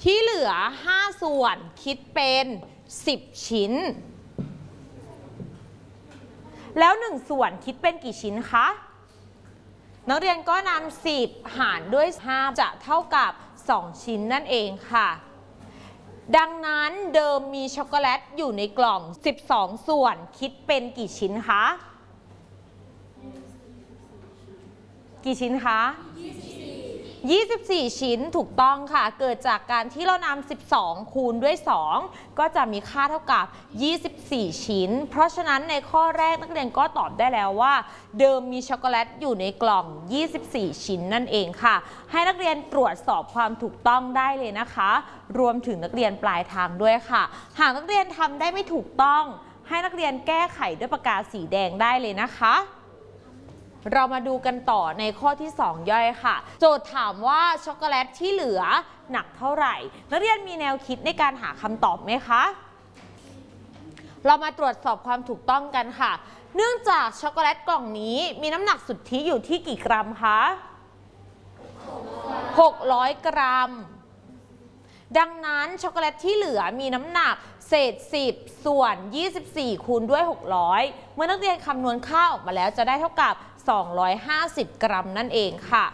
ที่เหลือ5ส่วนคิดเป็น10ชิ้นแล้ว1ส่วนคิดเป็นกี่ชิ้นคะนักเรียนก็นำ10หารด้วย5จะเท่ากับ2ชิ้นนั่นเองค่ะดังนั้นเดิมมีช็อกโกแลตอยู่ในกล่อง12ส่วนคิดเป็นกี่ชิ้นคะกี่ชิ้นคะ24ชิ้นถูกต้องค่ะเกิดจากการที่เรานำ12คูณด้วย2ก็จะมีค่าเท่ากับ24ชิ้นเพราะฉะนั้นในข้อแรกนักเรียนก็ตอบได้แล้วว่าเดิมมีช็อกโกแลตอยู่ในกล่อง24ชิ้นนั่นเองค่ะให้นักเรียนตรวจสอบความถูกต้องได้เลยนะคะรวมถึงนักเรียนปลายทางด้วยค่ะหากนักเรียนทำได้ไม่ถูกต้องให้นักเรียนแก้ไขด้วยปากกาสีแดงได้เลยนะคะเรามาดูกันต่อในข้อที่2ย่อยค่ะโจทย์ถามว่าช็อกโกแลตที่เหลือหนักเท่าไหร่นักเรียนมีแนวคิดในการหาคำตอบไหมคะเรามาตรวจสอบความถูกต้องกันค่ะเนื่องจากช็อกโกแลตกล่องนี้มีน้ำหนักสุทธิอยู่ที่กี่กรัมคะ600 กรัมดังนั้นช็อกโกแลตที่เหลือมีน้ำหนักเศษ10ส่วน24คูณด้วย600เมื่อนักเรียนคำนวณค่าออกมาแล้วจะได้เท่ากับ250 กรัมนั่นเองค่ะ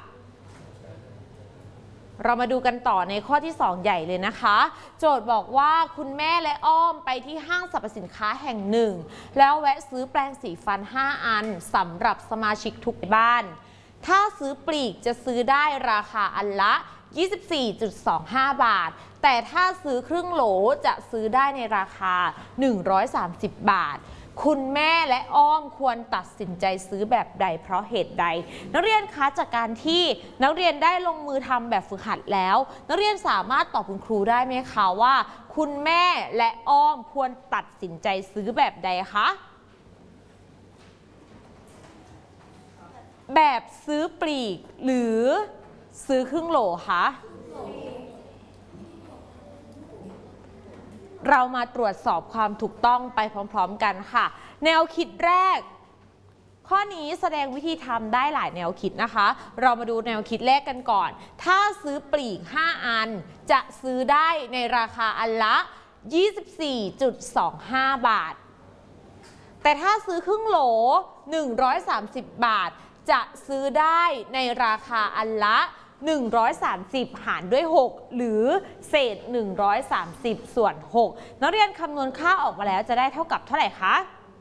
เรามาดูกันต่อในข้อที่2ใหญ่เลยนะคะโจทย์บอกว่าคุณแม่และอ้อมไปที่ห้างสรรพสินค้าแห่งหนึ่งแล้วแวะซื้อแปรงสีฟัน5อันสำหรับสมาชิกทุกบ้านถ้าซื้อปลีกจะซื้อได้ราคาอันละ24.25 บาทแต่ถ้าซื้อครึ่งโหลจะซื้อได้ในราคา130 บาทคุณแม่และอ้อมควรตัดสินใจซื้อแบบใดเพราะเหตุใดนักเรียนคะจากการที่นักเรียนได้ลงมือทำแบบฝึกหัดแล้วนักเรียนสามารถตอบคุณครูได้ไหมคะว่าคุณแม่และอ้อมควรตัดสินใจซื้อแบบใดคะแบบซื้อปลีกหรือซื้อครึ่งโหลคะเรามาตรวจสอบความถูกต้องไปพร้อมๆกันค่ะแนวคิดแรกข้อนี้แสดงวิธีทำได้หลายแนวคิดนะคะเรามาดูแนวคิดแรกกันก่อนถ้าซื้อปลีก5อันจะซื้อได้ในราคาอันละ 24.25 บาทแต่ถ้าซื้อครึ่งโหล130 บาทจะซื้อได้ในราคาอันละ130หารด้วย6หรือเศษ130ส่วน6นักเรียนคำนวณค่าออกมาแล้วจะได้เท่ากับเท่าไหร่คะ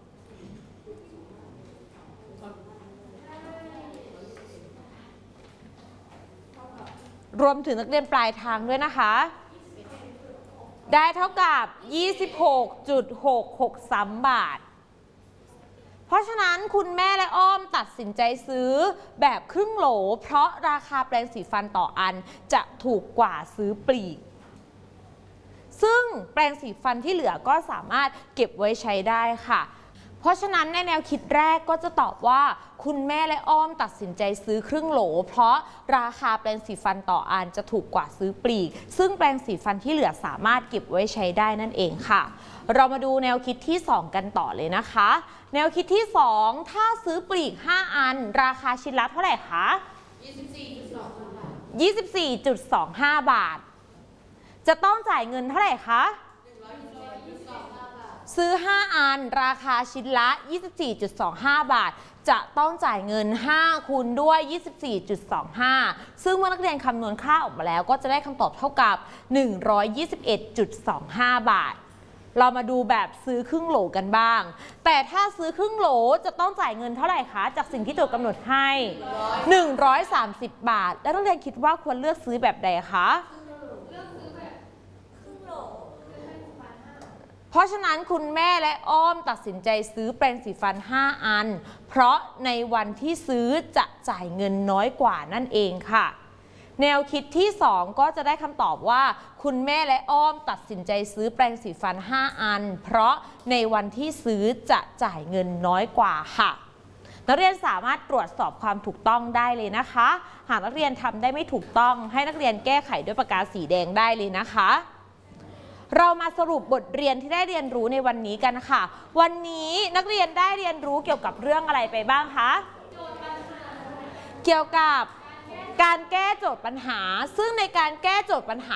รวมถึงนักเรียนปลายทางด้วยนะคะได้เท่ากับ 26.663 บาทเพราะฉะนั้นคุณแม่และอ้อมตัดสินใจซื้อแบบครึ่งโหลเพราะราคาแปรงสีฟันต่ออันจะถูกกว่าซื้อปลีกซึ่งแปรงสีฟันที่เหลือก็สามารถเก็บไว้ใช้ได้ค่ะเพราะฉะนั้นในแนวคิดแรกก็จะตอบว่าคุณแม่และอ้อมตัดสินใจซื้อครึ่งโหลเพราะราคาแปรงสีฟันต่ออันจะถูกกว่าซื้อปลีกซึ่งแปรงสีฟันที่เหลือสามารถเก็บไว้ใช้ได้นั่นเองค่ะเรามาดูแนวคิดที่2กันต่อเลยนะคะแนวคิดที่2ถ้าซื้อปลีก5อันราคาชิ้นละเท่าไหร่คะ 24.25 บาทจะต้องจ่ายเงินเท่าไหร่คะซื้อ5อันราคาชิ้นละ 24.25 บาทจะต้องจ่ายเงิน5คูณด้วย 24.25 ซึ่งเมื่อนักเรียนคำนวณค่าออกมาแล้วก็จะได้คำตอบเท่ากับ 121.25 บาทเรามาดูแบบซื้อครึ่งโหลกันบ้างแต่ถ้าซื้อครึ่งโหลจะต้องจ่ายเงินเท่าไหร่คะจากสิ่งที่โจทย์กำหนดให้130 บาทแล้วนักเรียนคิดว่าควรเลือกซื้อแบบใดคะเพราะฉะนั้นคุณแม่และอ้อมตัดสินใจซื้อแปรงสีฟัน5อันเพราะในวันที่ซื้อจะจ่ายเงินน้อยกว่านั่นเองค่ะแนวคิดที่2ก็จะได้คำตอบว่าคุณแม่และอ้อมตัดสินใจซื้อแปรงสีฟัน5อันเพราะในวันที่ซื้อจะจ่ายเงินน้อยกว่าค่ะนักเรียนสามารถตรวจสอบความถูกต้องได้เลยนะคะหากนักเรียนทำได้ไม่ถูกต้องให้นักเรียนแก้ไขด้วยปากกาสีแดงได้เลยนะคะเรามาสรุปบทเรียนที่ได้เรียนรู้ในวันนี้กันค่ะวันนี้นักเรียนได้เรียนรู้เกี่ยวกับเรื่องอะไรไปบ้างคะเกี่ยวกับการแก้โจทย์ปัญหาซึ่งในการแก้โจทย์ปัญหา